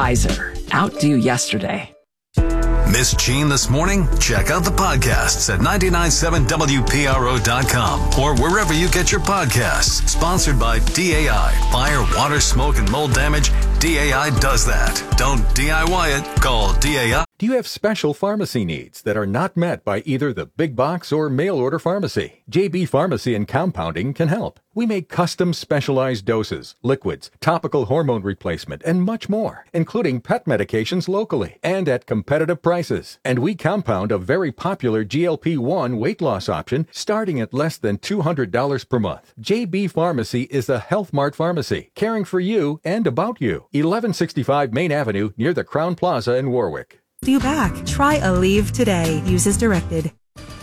Pfizer. Outdo yesterday. Miss Gene this morning? Check out the podcasts at 997WPRO.com or wherever you get your podcasts. Sponsored by DAI. Fire, water, smoke, and mold damage. DAI does that. Don't DIY it. Call DAI. Do you have special pharmacy needs that are not met by either the big box or mail order pharmacy? JB Pharmacy and Compounding can help. We make custom specialized doses, liquids, topical hormone replacement, and much more, including pet medications locally and at competitive prices. And we compound a very popular GLP-1 weight loss option starting at less than $200 per month. JB Pharmacy is a Health Mart pharmacy, caring for you and about you. 1165 Main Avenue near the Crown Plaza in Warwick. You back. Try Aleve today. Use as directed.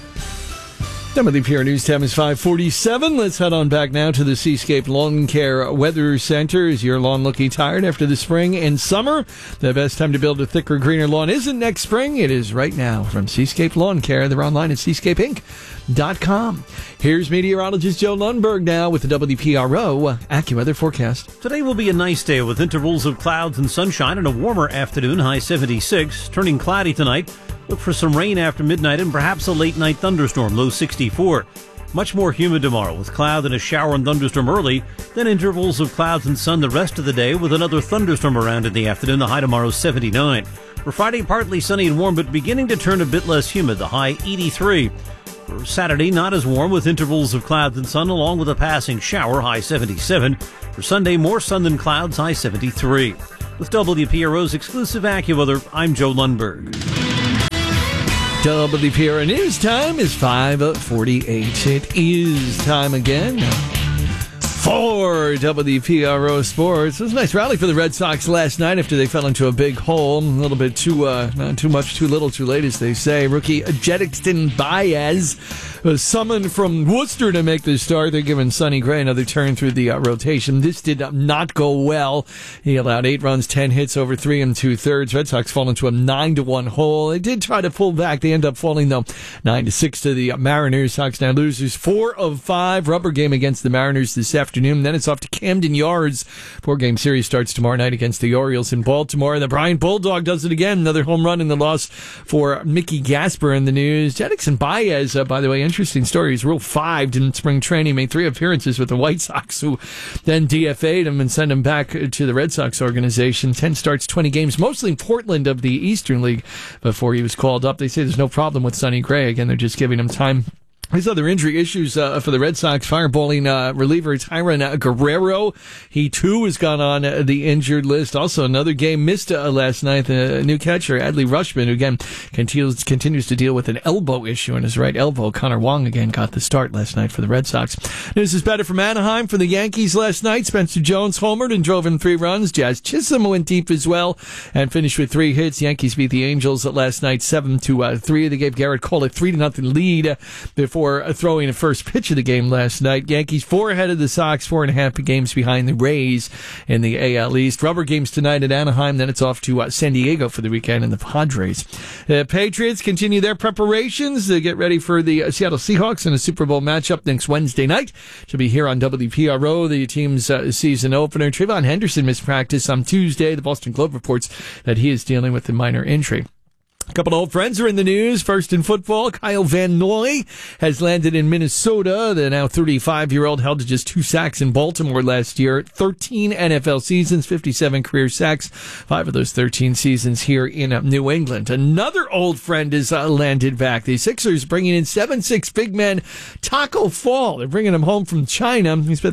WPR News time is 5:47. Let's head on back now to the Seascape Lawn Care Weather Center. Is your lawn looking tired after the spring and summer? The best time to build a thicker, greener lawn isn't next spring. It is right now. From Seascape Lawn Care, they're online at seascapeinc.com. Here's meteorologist Joe Lundberg now with the WPRO AccuWeather forecast. Today will be a nice day with intervals of clouds and sunshine and a warmer afternoon, high 76. Turning cloudy tonight. Look for some rain after midnight and perhaps a late-night thunderstorm, low 64. Much more humid tomorrow with cloud and a shower and thunderstorm early, then intervals of clouds and sun the rest of the day with another thunderstorm around in the afternoon, the high tomorrow 79. For Friday, partly sunny and warm, but beginning to turn a bit less humid, the high 83. For Saturday, not as warm with intervals of clouds and sun along with a passing shower, high 77. For Sunday, more sun than clouds, high 73. With WPRO's exclusive AccuWeather, I'm Joe Lundberg. WPRO News time is 5:48. It is time again for WPRO Sports. It was a nice rally for the Red Sox last night after they fell into a big hole. A little bit not too much, too little, too late, as they say. Rookie Jedixton Baez was summoned from Worcester to make the start. They're giving Sonny Gray another turn through the rotation. This did not go well. He allowed 8 runs, 10 hits over 3 2/3. Red Sox fall into a 9-1 hole. They did try to pull back. They end up falling, though, 9-6 to the Mariners. Sox now losers 4 of 5. Rubber game against the Mariners this afternoon. Then it's off to Camden Yards. 4-game series starts tomorrow night against the Orioles in Baltimore. The Bryant Bulldog does it again. Another home run in the loss for Mickey Gasper in the news. Jedixton Baez, by the way, interesting story. He's Rule 5 in spring training, made 3 appearances with the White Sox, who then DFA'd him and sent him back to the Red Sox organization. 10 starts, 20 games, mostly in Portland of the Eastern League before he was called up. They say there's no problem with Sonny Gray. Again, they're just giving him time. His other injury issues for the Red Sox, fireballing reliever Tyron Guerrero. He, too, has gone on the injured list. Also, another game missed last night. The new catcher, Adley Rutschman, who, again, continues to deal with an elbow issue in his right elbow. Connor Wong, again, got the start last night for the Red Sox. News is better from Anaheim for the Yankees last night. Spencer Jones homered and drove in 3 runs. Jazz Chisholm went deep as well and finished with 3 hits. Yankees beat the Angels last night 7-3. They gave Garrett Cole a 3-0 lead before throwing the first pitch of the game last night. Yankees 4 ahead of the Sox, 4.5 games behind the Rays in the AL East. Rubber games tonight at Anaheim, then it's off to San Diego for the weekend and the Padres. The Patriots continue their preparations to get ready for the Seattle Seahawks in a Super Bowl matchup next Wednesday night. Should be here on WPRO, the team's season opener. Trayvon Henderson missed practice on Tuesday. The Boston Globe reports that he is dealing with a minor injury. A couple of old friends are in the news. First in football, Kyle Van Noy has landed in Minnesota. The now 35-year-old held to just 2 sacks in Baltimore last year. 13 NFL seasons, 57 career sacks, 5 of those 13 seasons here in New England. Another old friend is landed back. The Sixers bringing in 7'6" big man Taco Fall. They're bringing him home from China. He spent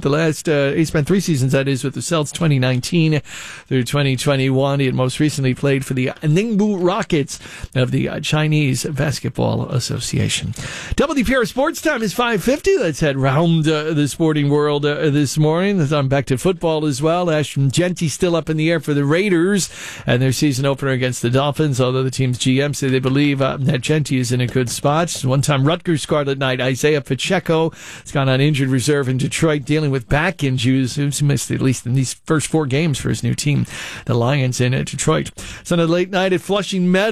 3 seasons, that is, with the Celtics 2019 through 2021. He had most recently played for the Ningbo Rockets of the Chinese Basketball Association. WPR Sports Time is 5:50. Let's head round the sporting world this morning. I'm back to football as well. Ashton Jeanty still up in the air for the Raiders and their season opener against the Dolphins, although the team's GM say they believe that Jeanty is in a good spot. One-time Rutgers Scarlet Knight Isaiah Pacheco has gone on injured reserve in Detroit dealing with back injuries. He's missed at least in these first 4 games for his new team, the Lions in Detroit. So on a late night at Flushing Meadow,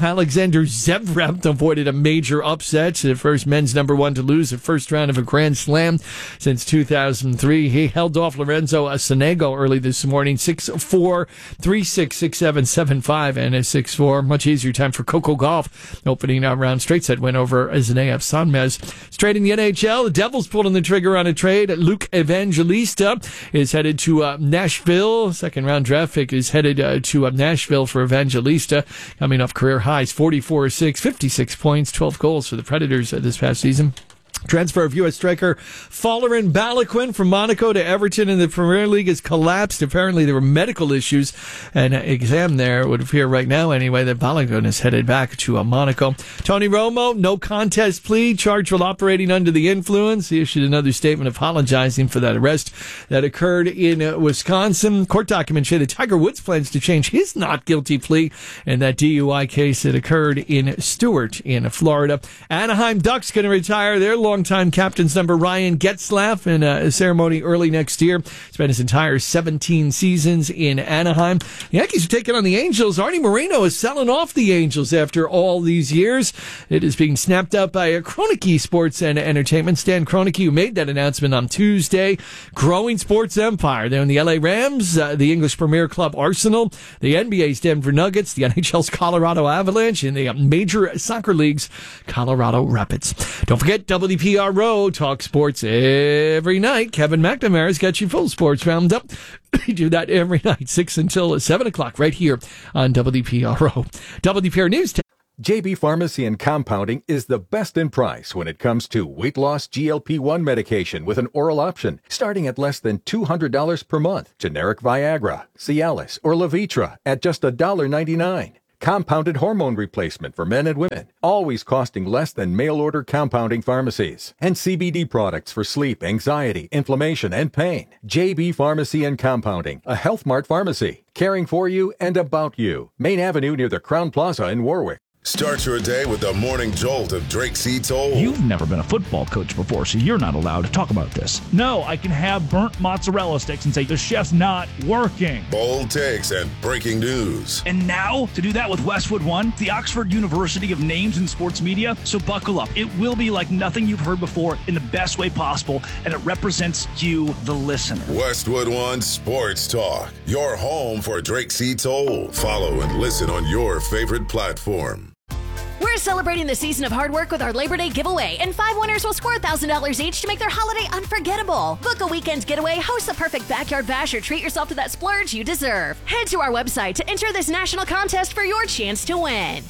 Alexander Zverev avoided a major upset. The first men's number one to lose the first round of a Grand Slam since 2003. He held off Lorenzo Sonego early this morning, 6-4, 3-6, 6-7, 7-5, and a 6-4. Much easier time for Coco Gauff, opening a round straight set win over Zverev Sanmez. Straight in the NHL, the Devils pulling the trigger on a trade. Luke Evangelista is headed to Nashville. Second round draft pick is headed to Nashville for Evangelista, coming off career highs, 44-6, 56 points, 12 goals for the Predators this past season. Transfer of U.S. striker Folarin Balogun from Monaco to Everton in the Premier League has collapsed. Apparently there were medical issues. An exam there would appear right now anyway that Balogun is headed back to Monaco. Tony Romo, no contest plea, charged with operating under the influence. He issued another statement apologizing for that arrest that occurred in Wisconsin. Court documents say that Tiger Woods plans to change his not guilty plea in that DUI case that occurred in Stewart in Florida. Anaheim Ducks going to retire their longtime captain's number Ryan Getzlaf in a ceremony early next year. Spent his entire 17 seasons in Anaheim. The Yankees are taking on the Angels. Artie Moreno is selling off the Angels after all these years. It is being snapped up by Kroenke Sports and Entertainment. Stan Kroenke, who made that announcement on Tuesday. Growing sports empire. They're in the LA Rams, the English Premier Club Arsenal, the NBA's Denver Nuggets, the NHL's Colorado Avalanche, and the major soccer leagues, Colorado Rapids. Don't forget WPRO, talk sports every night. Kevin McNamara's got you full sports roundup. We do that every night, 6 until 7 o'clock, right here on WPRO. WPR News. JB Pharmacy and Compounding is the best in price when it comes to weight loss GLP-1 medication with an oral option, starting at less than $200 per month. Generic Viagra, Cialis, or Levitra at just $1.99. Compounded hormone replacement for men and women, always costing less than mail-order compounding pharmacies. And CBD products for sleep, anxiety, inflammation, and pain. JB Pharmacy and Compounding, a Health Mart pharmacy, caring for you and about you. Main Avenue near the Crown Plaza in Warwick. Start your day with the morning jolt of Drake C. Toll. You've never been a football coach before, so you're not allowed to talk about this. No, I can have burnt mozzarella sticks and say the chef's not working. Bold takes and breaking news. And now, to do that with Westwood One, the Oxford University of Names in Sports Media. So buckle up. It will be like nothing you've heard before in the best way possible, and it represents you, the listener. Westwood One Sports Talk, your home for Drake C. Toll. Follow and listen on your favorite platform. We're celebrating the season of hard work with our Labor Day giveaway, and 5 winners will score $1,000 each to make their holiday unforgettable. Book a weekend getaway, host the perfect backyard bash, or treat yourself to that splurge you deserve. Head to our website to enter this national contest for your chance to win.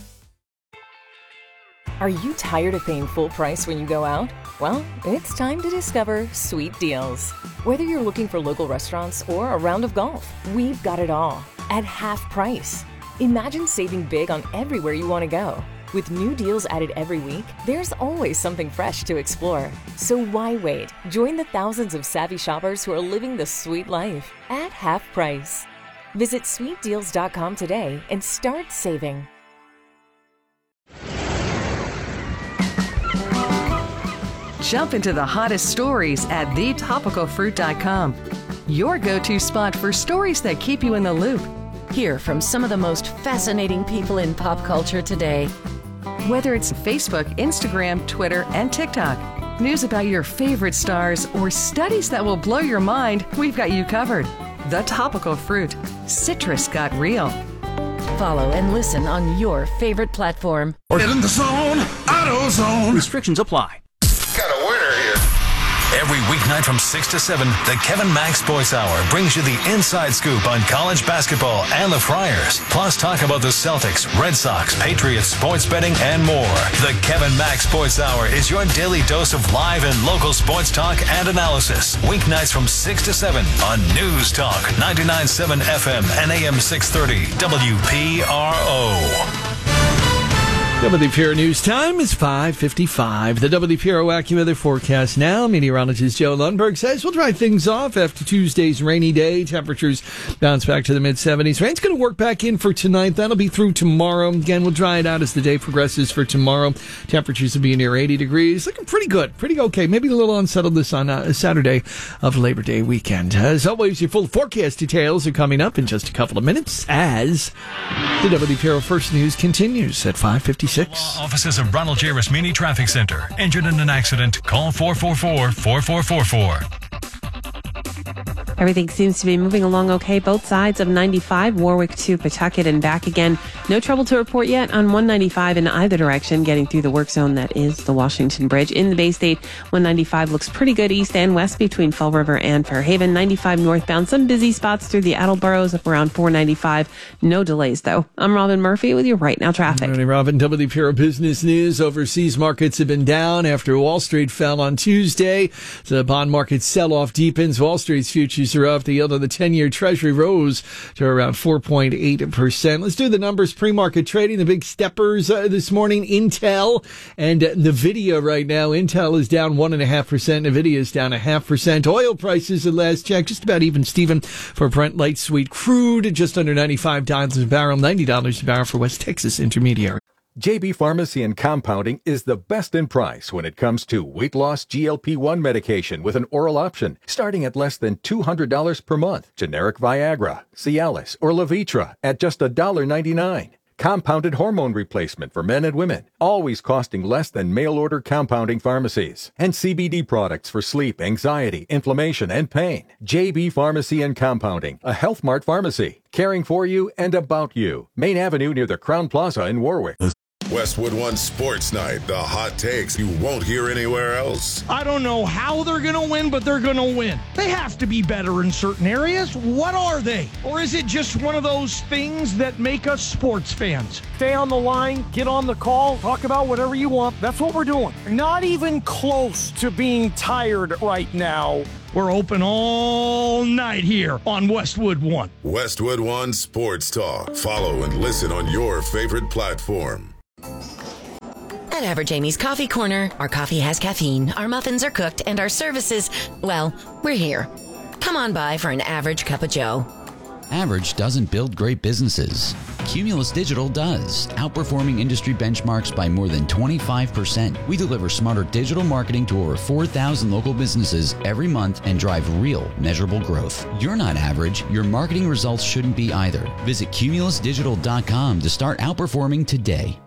Are you tired of paying full price when you go out? Well, it's time to discover Sweet Deals. Whether you're looking for local restaurants or a round of golf, we've got it all at half price. Imagine saving big on everywhere you want to go. With new deals added every week, there's always something fresh to explore. So why wait? Join the thousands of savvy shoppers who are living the sweet life at half price. Visit sweetdeals.com today and start saving. Jump into the hottest stories at thetopicalfruit.com. Your go-to spot for stories that keep you in the loop. Hear from some of the most fascinating people in pop culture today. Whether it's Facebook, Instagram, Twitter, and TikTok, news about your favorite stars, or studies that will blow your mind, we've got you covered. The Topical Fruit. Citrus got real. Follow and listen on your favorite platform. Get in the zone, AutoZone. Restrictions apply. Got a winner here. Every weeknight from 6 to 7, the Kevin Mack Sports Hour brings you the inside scoop on college basketball and the Friars. Plus talk about the Celtics, Red Sox, Patriots, sports betting, and more. The Kevin Mack Sports Hour is your daily dose of live and local sports talk and analysis. Weeknights from 6 to 7 on News Talk 99.7 FM and AM 630 WPRO. WPRO News Time is 5:55. The WPRO AccuWeather forecast now. Meteorologist Joe Lundberg says we'll dry things off after Tuesday's rainy day. Temperatures bounce back to the mid-70s. Rain's going to work back in for tonight. That'll be through tomorrow. Again, we'll dry it out as the day progresses for tomorrow. Temperatures will be near 80 degrees. Looking pretty good. Pretty okay. Maybe a little unsettled this on Saturday of Labor Day weekend. As always, your full forecast details are coming up in just a couple of minutes as the WPRO First News continues at 5:56. Offices of Ronald J. Rasmini Traffic Center. Injured in an accident? Call 444-4444. Everything seems to be moving along okay. Both sides of 95, Warwick to Pawtucket and back again. No trouble to report yet on 195 in either direction, getting through the work zone that is the Washington Bridge. In the Bay State, 195 looks pretty good east and west between Fall River and Fairhaven. 95 northbound, some busy spots through the Attleboroughs up around 495. No delays, though. I'm Robin Murphy with your Right Now traffic. Good morning, Robin. WPRO Business News. Overseas markets have been down after Wall Street fell on Tuesday. The bond market sell-off deepens. Wall Street's futures are up. The yield of the 10-year Treasury rose to around 4.8%. Let's do the numbers. Pre-market trading, the big steppers this morning. Intel and NVIDIA right now. Intel is down 1.5%. NVIDIA is down 0.5%. Oil prices at last check, just about even Steven for Brent Light Sweet Crude, just under $95 a barrel, $90 a barrel for West Texas Intermediary. JB Pharmacy and Compounding is the best in price when it comes to weight loss GLP-1 medication with an oral option, starting at less than $200 per month. Generic Viagra, Cialis, or Levitra at just $1.99. Compounded hormone replacement for men and women, always costing less than mail-order compounding pharmacies. And CBD products for sleep, anxiety, inflammation, and pain. JB Pharmacy and Compounding, a Health Mart pharmacy, caring for you and about you. Main Avenue near the Crown Plaza in Warwick. Westwood One Sports Night, the hot takes you won't hear anywhere else. I don't know how they're going to win, but they're going to win. They have to be better in certain areas. What are they? Or is it just one of those things that make us sports fans? Stay on the line, get on the call, talk about whatever you want. That's what we're doing. Not even close to being tired right now. We're open all night here on Westwood One. Westwood One Sports Talk. Follow and listen on your favorite platform. At Average Amy's Coffee Corner, our coffee has caffeine, our muffins are cooked, and our services, well, we're here. Come on by for an average cup of joe. Average doesn't build great businesses. Cumulus Digital does, outperforming industry benchmarks by more than 25%. We deliver smarter digital marketing to over 4,000 local businesses every month and drive real, measurable growth. You're not average. Your marketing results shouldn't be either. Visit cumulusdigital.com to start outperforming today.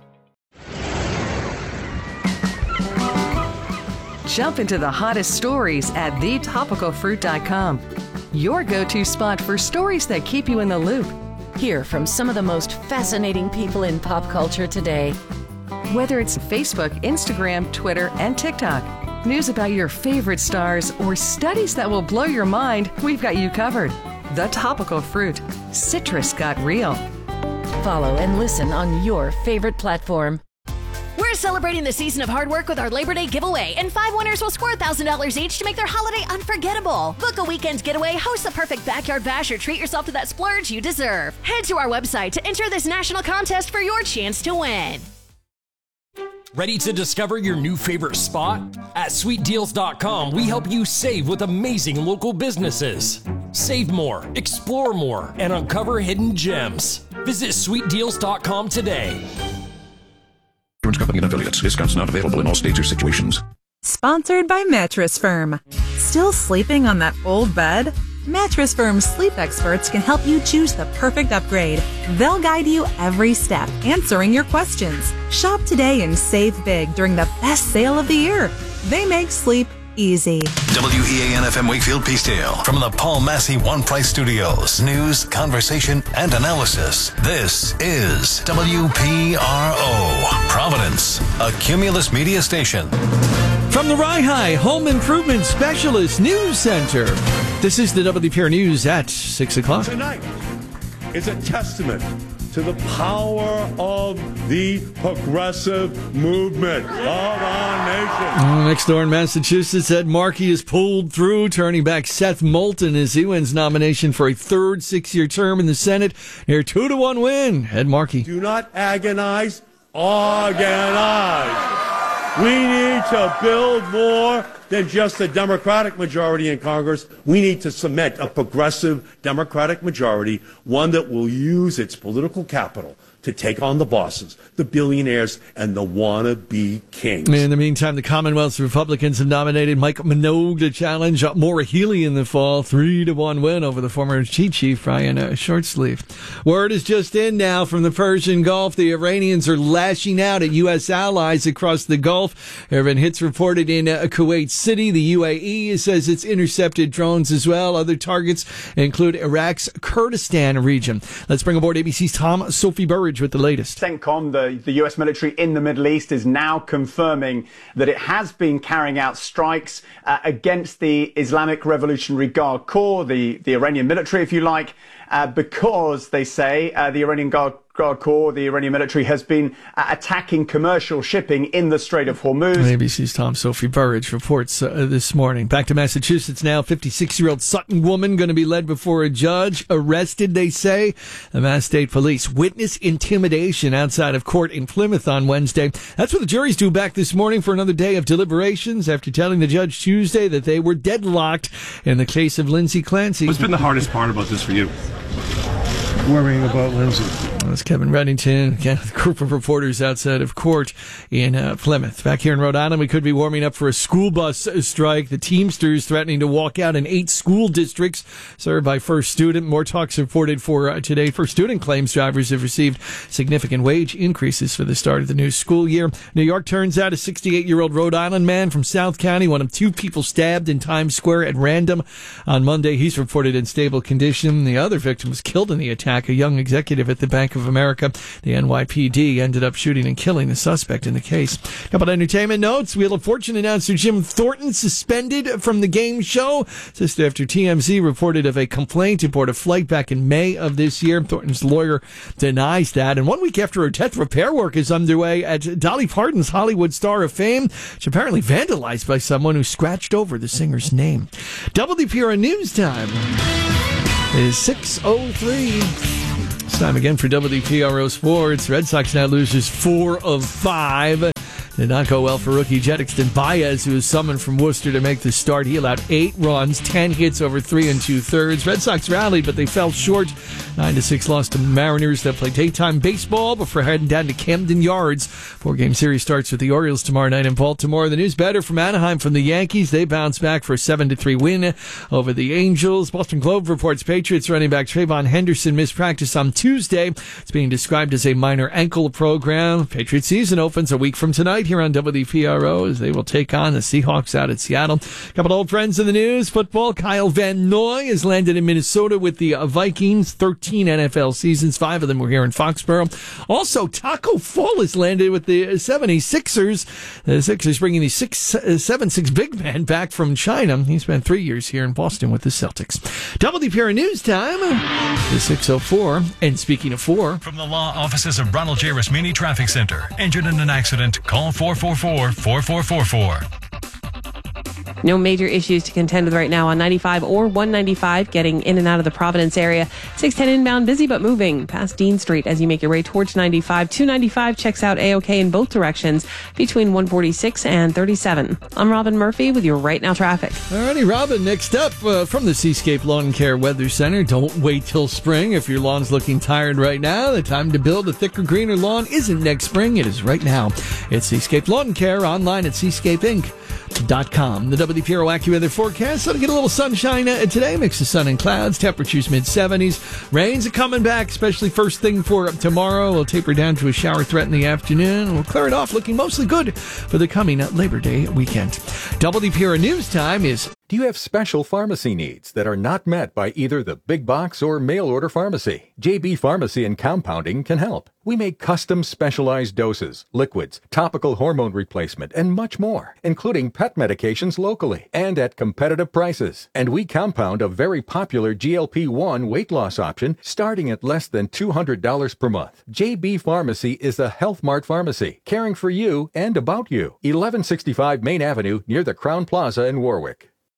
Jump into the hottest stories at thetopicalfruit.com. Your go-to spot for stories that keep you in the loop. Hear from some of the most fascinating people in pop culture today. Whether it's Facebook, Instagram, Twitter, and TikTok, news about your favorite stars, or studies that will blow your mind, we've got you covered. The Topical Fruit. Citrus got real. Follow and listen on your favorite platform. We're celebrating the season of hard work with our Labor Day giveaway, and 5 winners will score $1,000 each to make their holiday unforgettable. Book a weekend getaway, host the perfect backyard bash, or treat yourself to that splurge you deserve. Head to our website to enter this national contest for your chance to win. Ready to discover your new favorite spot? At sweetdeals.com, we help you save with amazing local businesses. Save more, explore more, and uncover hidden gems. Visit sweetdeals.com today. Insurance company and affiliates. Discounts not available in all states or situations. Sponsored by Mattress Firm. Still sleeping on that old bed? Mattress Firm's sleep experts can help you choose the perfect upgrade. They'll guide you every step, answering your questions. Shop today and save big during the best sale of the year. They make sleep easy. WEAN-FM Wakefield Peacedale from the Paul Massey One Price Studios. News, conversation, and analysis. This is WPRO, Providence, a Cumulus media station. From the Rye Home Improvement Specialist News Center, this is the WPRO News at 6 o'clock. Tonight is a testament to the power of the progressive movement of our nation. Next door in Massachusetts, Ed Markey is pulled through, turning back Seth Moulton as he wins nomination for a third 6-year term in the Senate. Near 2-1 win. Ed Markey. Do not agonize organized. We need to build more than just a Democratic majority in Congress. We need to cement a progressive Democratic majority, one that will use its political capital to take on the bosses, the billionaires, and the wannabe kings. In the meantime, the Commonwealth's Republicans have nominated Mike Minogue to challenge Maura Healey in the fall. 3-1 win over the former cheat chief, Brian Shortsleeve. Word is just in now from the Persian Gulf. The Iranians are lashing out at U.S. allies across the Gulf. There have been hits reported in Kuwait City. The UAE says it's intercepted drones as well. Other targets include Iraq's Kurdistan region. Let's bring aboard ABC's Tom Sophie Burridge with the latest. CENTCOM, the US military in the Middle East, is now confirming that it has been carrying out strikes against the Islamic Revolutionary Guard Corps, the Iranian military, if you like, because they say the Iranian Guard Corps, the Iranian military, has been attacking commercial shipping in the Strait of Hormuz. ABC's Tom Sophie Burridge reports this morning. Back to Massachusetts now. 56-year-old Sutton woman going to be led before a judge. Arrested, they say. The Mass State Police. Witness intimidation outside of court in Plymouth on Wednesday. That's what the jury's due back this morning for another day of deliberations after telling the judge Tuesday that they were deadlocked in the case of Lindsay Clancy. What's been the hardest part about this for you? Worrying about Lindsay. That's Kevin Reddington, again, a group of reporters outside of court in Plymouth. Back here in Rhode Island, we could be warming up for a school bus strike. The Teamsters threatening to walk out in 8 school districts served by First Student. More talks reported for today. First Student claims drivers have received significant wage increases for the start of the new school year. New York turns out a 68-year-old Rhode Island man from South County, one of 2 people stabbed in Times Square at random on Monday. He's reported in stable condition. The other victim was killed in the attack, a young executive at the Bank of America. The NYPD ended up shooting and killing the suspect in the case. A couple of entertainment notes. Wheel of Fortune announcer Jim Thornton suspended from the game show just after TMZ reported of a complaint aboard a flight back in May of this year. Thornton's lawyer denies that. And 1 week after her death, repair work is underway at Dolly Parton's Hollywood Star of Fame. It's apparently vandalized by someone who scratched over the singer's name. WPRN News Time is 6:03. It's time again for WPRO Sports. Red Sox now loses 4 of 5. Did not go well for rookie Jedixton Baez, who was summoned from Worcester to make the start. He allowed 8 runs, 10 hits over 3 2/3. Red Sox rallied, but they fell short. 9-6 loss to Mariners. They'll play daytime baseball before heading down to Camden Yards. 4-game series starts with the Orioles tomorrow night in Baltimore. The news better from Anaheim from the Yankees. They bounce back for a 7-3 win over the Angels. Boston Globe reports Patriots running back Trayvon Henderson missed practice on Tuesday. It's being described as a minor ankle program. Patriots season opens a week from tonight here on WPRO as they will take on the Seahawks out at Seattle. A couple of old friends in the news. Football, Kyle Van Noy has landed in Minnesota with the Vikings. 13 NFL seasons. 5 of them were here in Foxborough. Also, Taco Fall has landed with the 76ers. The Sixers bringing the 7'6" big man back from China. He spent 3 years here in Boston with the Celtics. WPRN News Time is 6:04. And speaking of 4. From the law offices of Ronald J. Rasmini Traffic Center. Injured in an accident? Call 444-4444. No major issues to contend with right now on 95 or 195 getting in and out of the Providence area. 610 inbound, busy but moving past Dean Street as you make your way towards 95. 295 checks out A-OK in both directions between 146 and 37. I'm Robin Murphy with your Right Now traffic. Alrighty, Robin, next up from the Seascape Lawn Care Weather Center. Don't wait till spring. If your lawn's looking tired right now, the time to build a thicker, greener lawn isn't next spring. It is right now. It's Seascape Lawn Care, online at seascapeinc.com. The WPRO AccuWeather forecast. So to get a little sunshine today, mix of sun and clouds, temperatures mid-70s. Rains are coming back, especially first thing for tomorrow. We'll taper down to a shower threat in the afternoon. We'll clear it off, looking mostly good for the coming Labor Day weekend. WPRO News Time is... Do you have special pharmacy needs that are not met by either the big box or mail order pharmacy? JB Pharmacy and Compounding can help. We make custom specialized doses, liquids, topical hormone replacement, and much more, including pet medications locally and at competitive prices. And we compound a very popular GLP-1 weight loss option starting at less than $200 per month. JB Pharmacy is a Health Mart pharmacy, caring for you and about you. 1165 Main Avenue near the Crown Plaza in Warwick.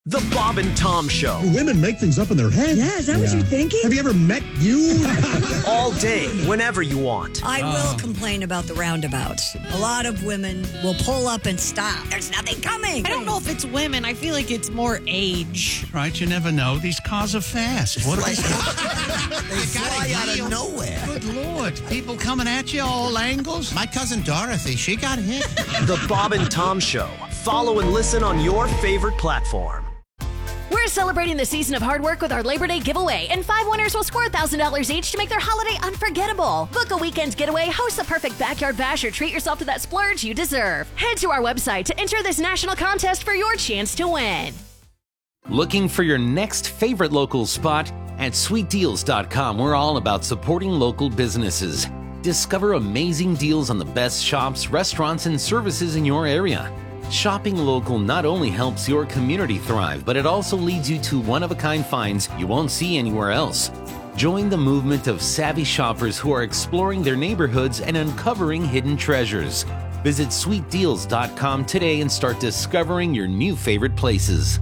The Bob and Tom Show. Women make things up in their head. Yeah, is that what you're thinking? Have you ever met you? All day, whenever you want. I will complain about the roundabouts. A lot of women will pull up and stop. There's nothing coming. I don't know if it's women. I feel like it's more age. Right, you never know. These cars are fast. What They fly out of nowhere. Good Lord. People coming at you, all angles. My cousin Dorothy, she got hit. The Bob and Tom Show. Follow and listen on your favorite platform. We're celebrating the season of hard work with our Labor Day giveaway, and 5 winners will score $1,000 each to make their holiday unforgettable. Book a weekend getaway, host the perfect backyard bash, or treat yourself to that splurge you deserve. Head to our website to enter this national contest for your chance to win. Looking for your next favorite local spot? At SweetDeals.com, we're all about supporting local businesses. Discover amazing deals on the best shops, restaurants, and services in your area. Shopping local not only helps your community thrive, but it also leads you to one-of-a-kind finds you won't see anywhere else. Join the movement of savvy shoppers who are exploring their neighborhoods and uncovering hidden treasures. Visit SweetDeals.com today and start discovering your new favorite places.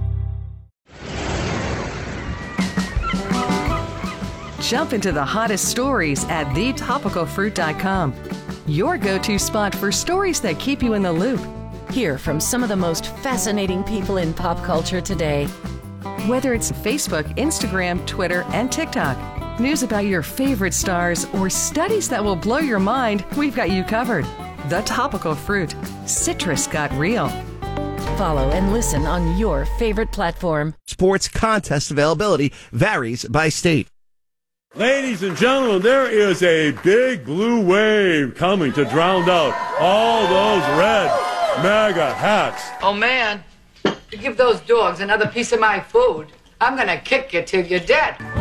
Jump into the hottest stories at thetopicalfruit.com. Your go-to spot for stories that keep you in the loop. Hear from some of the most fascinating people in pop culture today. Whether it's Facebook, Instagram, Twitter, and TikTok, news about your favorite stars, or studies that will blow your mind, we've got you covered. The Topical Fruit. Citrus got real. Follow and listen on your favorite platform. Sports contest availability varies by state. Ladies and gentlemen, there is a big blue wave coming to drown out all those red MAGA hats. Oh, man, you give those dogs another piece of my food, I'm going to kick you till you're dead. Come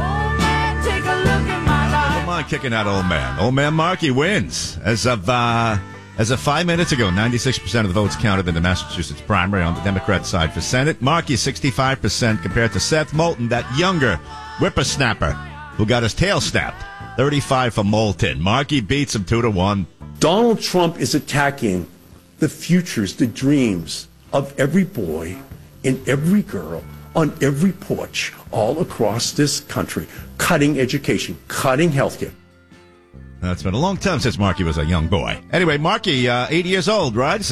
on, kicking that old man. Old man Markey wins. As of 5 minutes ago, 96% of the votes counted in the Massachusetts primary on the Democrat side for Senate. Markey 65% compared to Seth Moulton, that younger whippersnapper who got his tail snapped. 35 for Moulton. Markey beats him 2-1. Donald Trump is attacking the futures, the dreams of every boy and every girl on every porch all across this country, cutting education, cutting healthcare. It's been a long time since Markey was a young boy. Anyway, Markey, 80 years old, right?